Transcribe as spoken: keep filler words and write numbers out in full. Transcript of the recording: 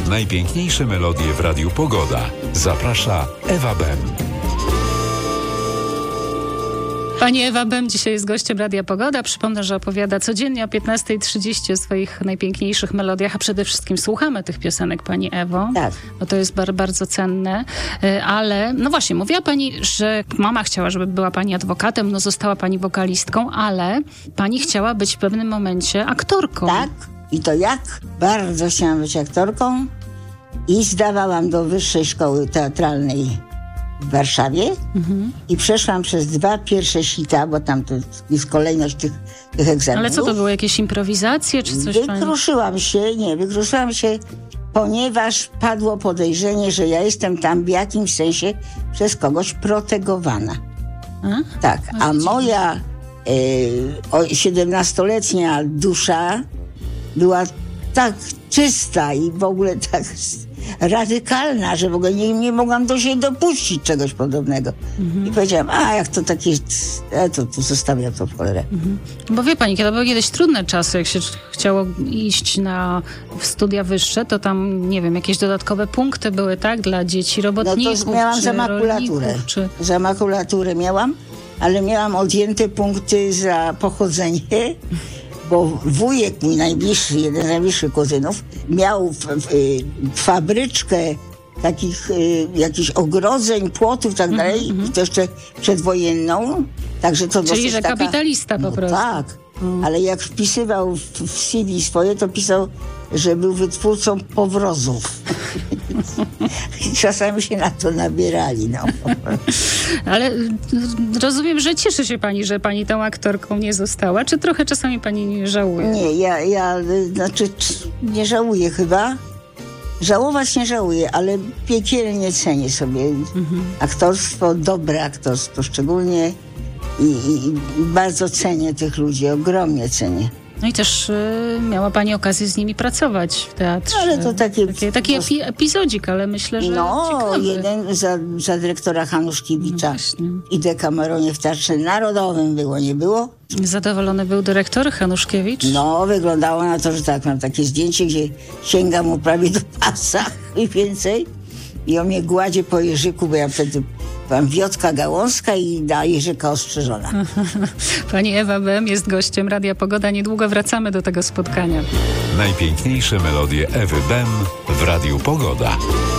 Najpiękniejsze melodie w Radiu Pogoda. Zaprasza Ewa Bem. Pani Ewa Bem dzisiaj jest gościem Radia Pogoda. Przypomnę, że opowiada codziennie o piętnasta trzydzieści o swoich najpiękniejszych melodiach, a przede wszystkim słuchamy tych piosenek, Pani Ewo. Tak. Bo to jest bar- bardzo cenne. Ale, no właśnie, mówiła Pani, że mama chciała, żeby była Pani adwokatem, no została Pani wokalistką, ale Pani chciała być w pewnym momencie aktorką. Tak. I to jak? Bardzo chciałam być aktorką i zdawałam do Wyższej Szkoły Teatralnej w Warszawie mhm. i przeszłam przez dwa pierwsze sita, bo tam to jest kolejność tych, tych egzaminów. Ale co to było? Jakieś improwizacje czy coś? Wykruszyłam pani... się, nie, wykruszyłam się, ponieważ padło podejrzenie, że ja jestem tam w jakimś sensie przez kogoś protegowana. A? Tak, a moja y, siedemnastoletnia dusza była tak czysta i w ogóle tak radykalna, że w ogóle nie, nie mogłam do siebie dopuścić czegoś podobnego. Mhm. I powiedziałam, a jak to takie, e, to, to zostawiam to w cholerę. Mhm. Bo wie pani, kiedy były kiedyś trudne czasy, jak się chciało iść na w studia wyższe, to tam, nie wiem, jakieś dodatkowe punkty były, tak, dla dzieci robotników. No to miałam za makulaturę. Czy... Za makulaturę miałam, ale miałam odjęte punkty za pochodzenie, bo wujek mój najbliższy, jeden z najbliższych kuzynów, miał w, w, y, fabryczkę takich y, jakichś ogrodzeń, płotów i tak dalej, mm-hmm. i to jeszcze przedwojenną. Także to Czyli, że taka, kapitalista po no prostu. Tak, mm. ale jak wpisywał w, w C V swoje, to pisał, że był wytwórcą powrozów. I czasami się na to nabierali, no. Ale rozumiem, że cieszy się pani, że pani tą aktorką nie została, czy trochę czasami pani nie żałuje? Nie, ja, ja znaczy nie żałuję chyba. Żałować nie żałuję, ale piekielnie cenię sobie mhm. aktorstwo, dobre aktorstwo szczególnie i, i, i bardzo cenię tych ludzi, ogromnie cenię. No i też y, miała pani okazję z nimi pracować w teatrze. Ale to takie... Taki, taki epi, epizodzik, ale myślę, że No, ciekawy. jeden za, za dyrektora Hanuszkiewicza no i Dekameronie w Teatrze Narodowym było, nie było? Zadowolony był dyrektor Hanuszkiewicz? No, wyglądało na to, że tak, mam takie zdjęcie, gdzie sięga mu prawie do pasa i więcej. I on mnie gładzie po jeżyku, bo ja wtedy byłam Wiotka Gałązka i da jeżyka ostrzyżona. Pani Ewa Bem jest gościem Radia Pogoda. Niedługo wracamy do tego spotkania. Najpiękniejsze melodie Ewy Bem w Radiu Pogoda.